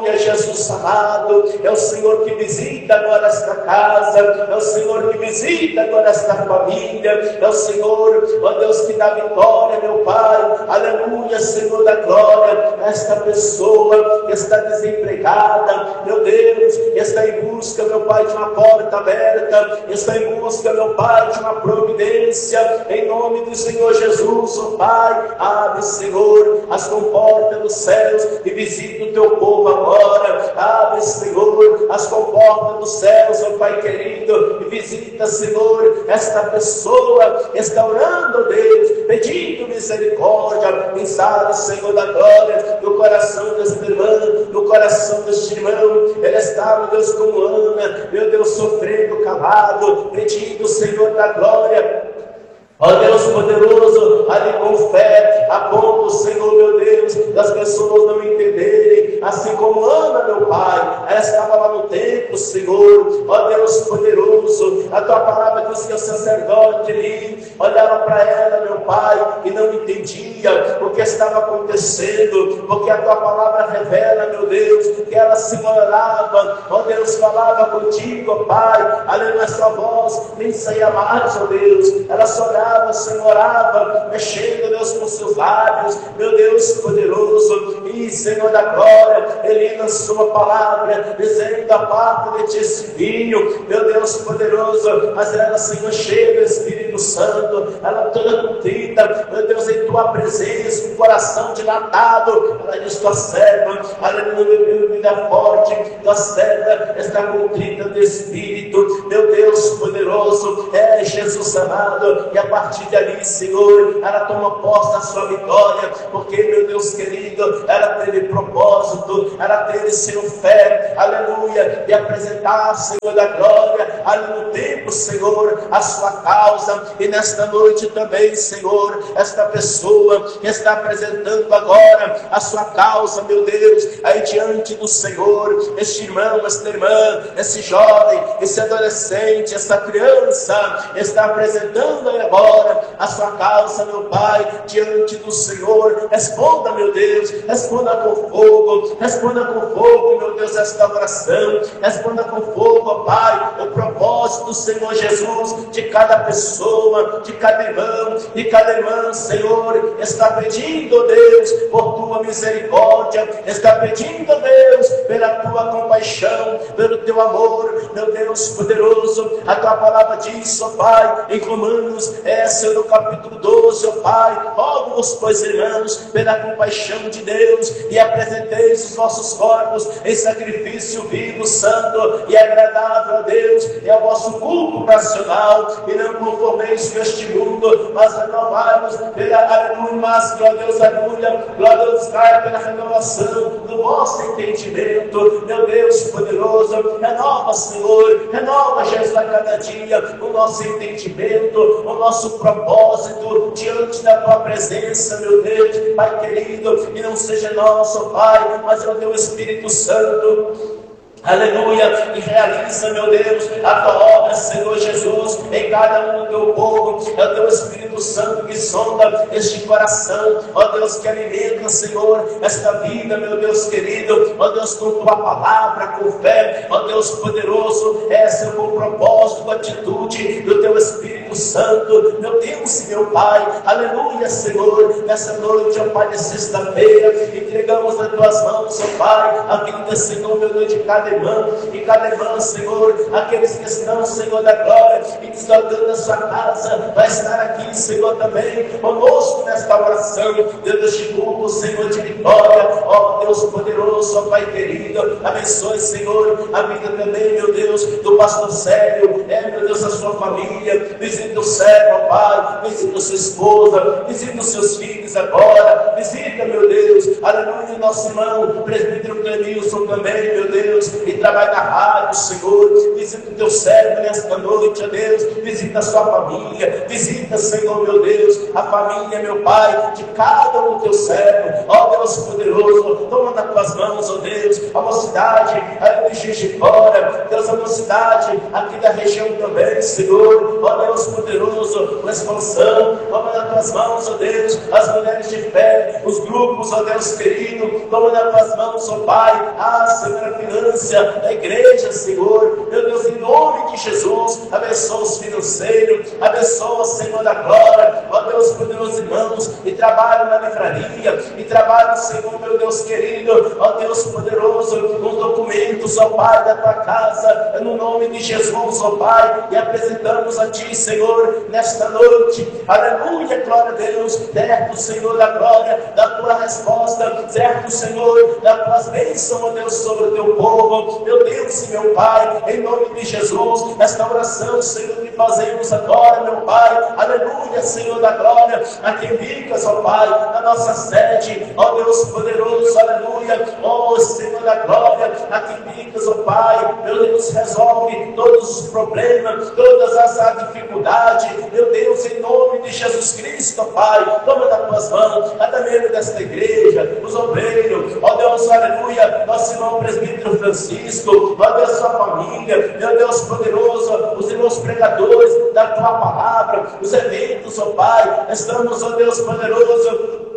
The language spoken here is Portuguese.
aleluia, Jesus amado, é o Senhor que visita agora esta casa, é o Senhor que visita agora esta família, é o Senhor, ó Deus, que dá vitória, meu Pai, aleluia, Senhor da glória, esta pessoa que está desempregada, meu Deus, que está em busca, meu Pai, de uma porta aberta, está em busca, meu Pai, de uma providência, em nome do Senhor Jesus, ó Pai, abre, Senhor, as comportas dos céus e visita o teu povo agora, abre, Senhor, as comportas dos céus, ó Pai querido, e visita, Senhor, esta pessoa que está orando, ó Deus, pedindo misericórdia, quem sabe, Senhor da glória, no coração desta irmã, no coração deste irmão, ele está, meu Deus, como Ana, meu Deus, sofrendo calado, pedindo, Senhor da glória, ó Deus poderoso, ali com fé, a ponto, Senhor, meu Deus, das pessoas não entenderem, assim como Ana, meu Pai, ela estava lá no templo, Senhor, ó Deus poderoso, a tua palavra diz que o sacerdote ali olhava para ela, meu Pai, e não entendia o que estava acontecendo, porque a tua palavra revela, meu Deus, que ela se orava, ó Deus, falava contigo, ó Pai, aleluia, sua voz nem saía mais, ó Deus, ela só orava, Senhor, orava, mexendo, Deus, com seus lábios, meu Deus poderoso, e Senhor da glória, Ele lançou uma palavra, dizendo da parte de ti esse vinho, meu Deus poderoso, mas ela, Senhor, cheia do Espírito Santo, ela toda contrita, meu Deus, em tua presença, com o coração dilatado, ela diz, tua serva, aleluia, vida forte, tua serva está contrita do Espírito, meu Deus poderoso, é Jesus amado, e a partir dali, Senhor, ela toma posse da sua vitória, porque, meu Deus querido, ela teve propósito, ela teve, Senhor, fé, aleluia, e apresentar, Senhor da glória, ali no tempo, Senhor, a sua causa, e nesta noite também, Senhor, esta pessoa que está apresentando agora a sua causa, meu Deus, aí diante do Senhor, este irmão, esta irmã, esse jovem, esse adolescente, essa criança, está apresentando agora a sua causa, meu Pai, diante do Senhor. Responda, meu Deus, responda com fogo, meu Deus, esta oração, responda com fogo, ó Pai, o propósito do Senhor Jesus, de cada pessoa, de cada irmão, de cada irmã, Senhor, está pedindo, ó Deus, por tua misericórdia, está pedindo, ó Deus, pela tua compaixão, pelo teu amor, meu Deus poderoso, a tua palavra diz, ó Pai, em Romanos, Senhor, no capítulo 12, ó Pai, rogo-vos, pois, irmãos, pela compaixão de Deus, e apresenteis os vossos corpos em sacrifício vivo, santo e agradável a Deus, e ao vosso culto racional, e não conformeis com este mundo, mas renovai-vos pela aleluia, mas glória a Deus, aleluia, glória a Deus, cai pela renovação do vosso entendimento, meu Deus poderoso, renova, Senhor, renova, Jesus, a cada dia, o nosso entendimento, o nosso propósito, diante da tua presença, meu Deus, Pai querido, e não seja nosso, Pai, mas é o teu Espírito Santo, aleluia, e realiza, meu Deus, a tua obra, Senhor Jesus, em cada um do teu povo, é o teu Espírito Santo que sonda este coração, ó Deus, que alimenta, Senhor, esta vida, meu Deus querido, ó Deus, com tua palavra, com fé, ó Deus poderoso, essa é o propósito, a atitude do teu Espírito Santo, meu Deus e meu Pai, aleluia, Senhor, nessa noite, ó Pai, de sexta-feira, entregamos nas tuas mãos, ó Pai, a vida, Senhor, meu Deus, de cada irmã, e cada irmã, Senhor, aqueles que estão, Senhor da glória, e deslocando a sua casa, vai estar aqui, Senhor, também, conosco nesta oração, Deus deste culto, Senhor, de vitória, ó Deus poderoso, ó Pai querido, abençoe, Senhor, a vida também, meu Deus, do pastor Sérgio, meu Deus, a sua família, visita o servo, ó Pai, visita a sua esposa, visita os seus filhos agora, visita, meu Deus, aleluia, nosso irmão, presbítero Clemilson também, meu Deus, e trabalha na rádio, Senhor, visita o teu servo nesta noite, ó Deus, visita a sua família, visita, Senhor, meu Deus, a família, meu Pai, de cada um do teu servo, ó Deus poderoso, toma nas tuas mãos, ó Deus, a mocidade, aí de Juiz de Fora, Deus, a mocidade aqui da região também, Senhor, ó Deus poderoso, uma expansão, toma nas tuas mãos, ó Deus, as mulheres de fé, os grupos, ó Deus querido, toma nas tuas mãos, ó Pai, Senhor, a finança da igreja, Senhor, meu Deus, em nome de Jesus, abençoa os financeiros, abençoa, Senhor da glória, ó Deus poderoso, irmãos, e trabalho na livraria, e trabalho, Senhor, meu Deus querido, ó Deus poderoso, com documentos, ó Pai, da tua casa, no nome de Jesus, ó Pai, e apresentamos a Ti, Senhor, nesta noite, aleluia, glória a Deus, certo, Senhor da glória, da tua resposta, certo, Senhor, da tuas bênçãos, ó Deus, sobre o teu povo, meu Deus e meu Pai, em nome de Jesus, esta oração, Senhor, que fazemos agora, meu Pai, aleluia, Senhor da glória, aqui em Vicas, ó Pai, na nossa sede, ó Deus poderoso, aleluia, ó Senhor da glória, aqui em Vicas, ó Pai, meu Deus, resolve todos os problemas, todas as dificuldades, meu Deus, em nome de Jesus Cristo, ó Pai, toma das tuas mãos, até mesmo desta igreja, os obreiros, ó Deus, aleluia, nosso irmão presbítero Francisco, ó Deus, sua família, meu Deus poderoso, os irmãos pregadores da tua palavra, os eventos, ó Pai, estamos, ó Deus poderoso,